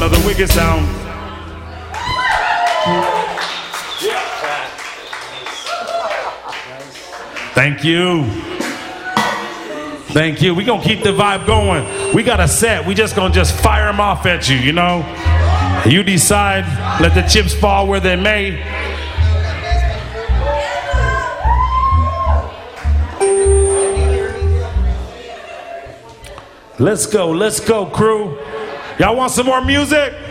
Another wicked sound. Thank you. Thank you. We're going to keep the vibe going. We got a set. We just going to just fire them off at you, you know? You decide. Let the chips fall where they may. Let's go, crew. Y'all want some more music?